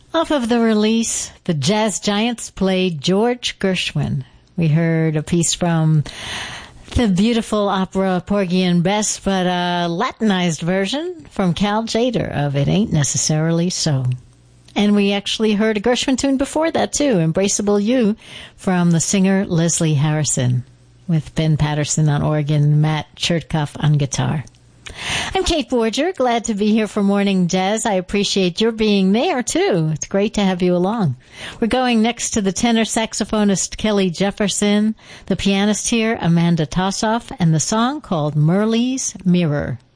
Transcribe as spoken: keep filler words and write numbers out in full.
Off of the release, the Jazz Giants played George Gershwin. We heard a piece from the beautiful opera Porgy and Bess, but a Latinized version from Cal Tjader of It Ain't Necessarily So. And we actually heard a Gershwin tune before that, too, Embraceable You, from the singer Leslie Harrison, with Ben Patterson on organ, Matt Chertkoff on guitar. I'm Kate Borger, glad to be here for Morning Jazz. I appreciate your being there, too. It's great to have you along. We're going next to the tenor saxophonist Kelly Jefferson, the pianist here, Amanda Tossoff, and the song called Merle's Mirror.